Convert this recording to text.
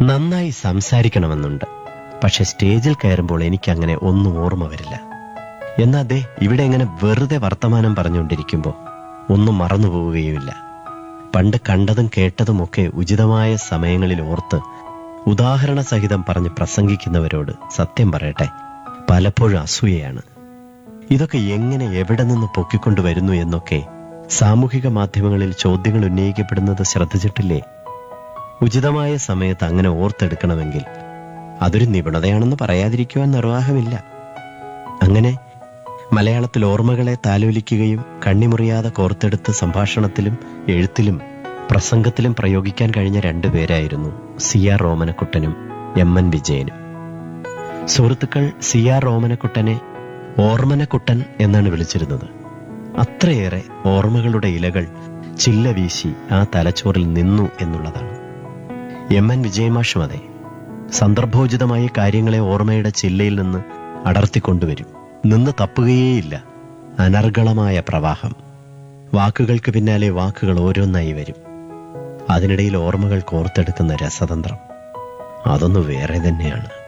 നന്നായി സംസാരിക്കണമെന്നുണ്ട്. പക്ഷെ സ്റ്റേജിൽ കയറുമ്പോൾ എനിക്കങ്ങനെ ഒന്നും ഓർമ്മ വരില്ല. എന്നാ ദേ ഇവിടെ ഇങ്ങനെ വെറുതെ വർത്തമാനം പറഞ്ഞുകൊണ്ടിരിക്കുമ്പോൾ ഒന്നും മറന്നുപോവുകയുമില്ല. പണ്ട് കണ്ടതും കേട്ടതുമൊക്കെ ഉചിതമായ സമയങ്ങളിൽ ഓർത്ത് ഉദാഹരണ സഹിതം പറഞ്ഞ് പ്രസംഗിക്കുന്നവരോട് സത്യം പറയട്ടെ, പലപ്പോഴും അസൂയയാണ്. ഇതൊക്കെ എങ്ങനെ എവിടെ നിന്ന് പൊക്കിക്കൊണ്ടുവരുന്നു എന്നൊക്കെ സാമൂഹിക മാധ്യമങ്ങളിൽ ചോദ്യങ്ങൾ ഉന്നയിക്കപ്പെടുന്നത് ശ്രദ്ധിച്ചിട്ടില്ലേ? ഉചിതമായ സമയത്ത് അങ്ങനെ ഓർത്തെടുക്കണമെങ്കിൽ അതൊരു നിപുണതയാണെന്ന് പറയാതിരിക്കുവാൻ നിർവാഹമില്ല. അങ്ങനെ മലയാളത്തിൽ ഓർമ്മകളെ താലോലിക്കുകയും കണ്ണിമുറിയാതെ കോർത്തെടുത്ത് സംഭാഷണത്തിലും എഴുത്തിലും പ്രസംഗത്തിലും പ്രയോഗിക്കാൻ കഴിഞ്ഞ രണ്ടുപേരായിരുന്നു CR ഓമനക്കുട്ടനും MN വിജയനും. സുഹൃത്തുക്കൾ CR ഓമനക്കുട്ടനെ ഓർമ്മനക്കുട്ടൻ എന്നാണ് വിളിച്ചിരുന്നത്. അത്രയേറെ ഓർമ്മകളുടെ ഇലകൾ ചില്ല വീശി ആ തലച്ചോറിൽ നിന്നു എന്നുള്ളതാണ്. MN വിജയമാഷും അതെ, സന്ദർഭോചിതമായി കാര്യങ്ങളെ ഓർമ്മയുടെ ചില്ലയിൽ നിന്ന് അടർത്തിക്കൊണ്ടുവരും. നിന്ന് തപ്പുകയേയില്ല. അനർഗളമായ പ്രവാഹം. വാക്കുകൾക്ക് പിന്നാലെ വാക്കുകൾ ഓരോന്നായി വരും. അതിനിടയിൽ ഓർമ്മകൾ കോർത്തെടുക്കുന്ന രസതന്ത്രം, അതൊന്നു വേറെ തന്നെയാണ്.